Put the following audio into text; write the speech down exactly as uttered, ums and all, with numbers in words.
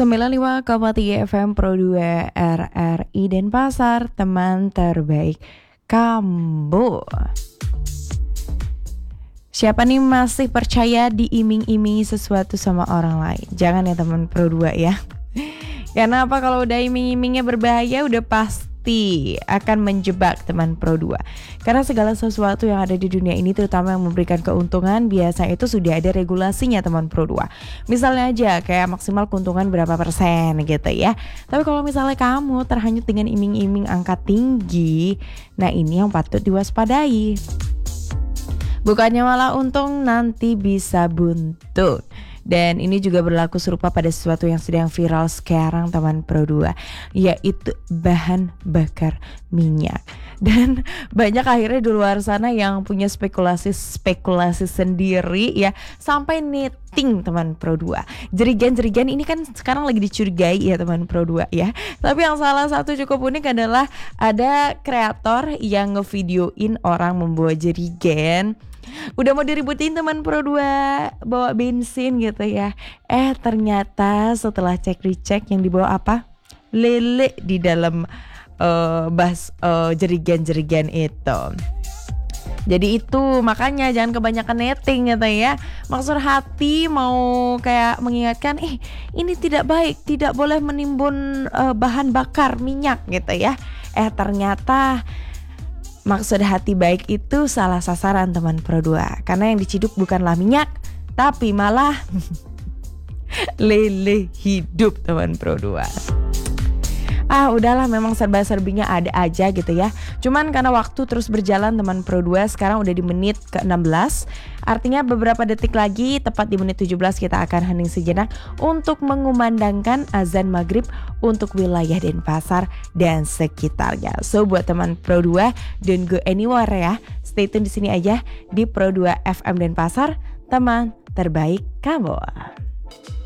sembilan puluh lima koma tiga F M Pro dua R R I Denpasar, teman terbaik Kambo. Siapa nih masih percaya diiming-imingi sesuatu sama orang lain? Jangan ya teman Pro dua ya. Karena apa, kalau udah iming-imingnya berbahaya udah pasti akan menjebak teman Pro dua. Karena segala sesuatu yang ada di dunia ini, terutama yang memberikan keuntungan, biasa itu sudah ada regulasinya teman Pro dua. Misalnya aja kayak maksimal keuntungan berapa persen gitu ya. Tapi kalau misalnya kamu terhanyut dengan iming-iming angka tinggi, nah ini yang patut diwaspadai. Bukannya malah untung, nanti bisa buntu. Dan ini juga berlaku serupa pada sesuatu yang sedang viral sekarang teman Pro dua, yaitu bahan bakar minyak. Dan banyak akhirnya di luar sana yang punya spekulasi-spekulasi sendiri ya, sampai netting teman Pro dua. Jerigen-jerigen ini kan sekarang lagi dicurigai ya teman Pro dua ya. Tapi yang salah satu cukup unik adalah ada kreator yang ngevideoin orang membawa jerigen. Udah mau diributin teman Pro dua bawa bensin gitu ya. Eh ternyata setelah cek dicek yang dibawa apa? Lele di dalam uh, bas uh, jerigen-jerigen itu. Jadi itu makanya jangan kebanyakan netting gitu ya. Maksud hati mau kayak mengingatkan, eh ini tidak baik, tidak boleh menimbun uh, bahan bakar minyak gitu ya. Eh ternyata maksud hati baik itu salah sasaran teman Pro dua. Karena yang diciduk bukanlah minyak, tapi malah lele hidup teman Pro dua. Ah udahlah, memang serba-serbinya ada aja gitu ya. Cuman karena waktu terus berjalan teman Pro dua, sekarang udah di menit ke enam belas. Artinya beberapa detik lagi, tepat di menit tujuh belas, kita akan hening sejenak untuk mengumandangkan azan maghrib untuk wilayah Denpasar dan sekitarnya. So buat teman Pro dua, don't go anywhere ya. Stay tune di sini aja di Pro dua F M Denpasar, teman terbaik kamu.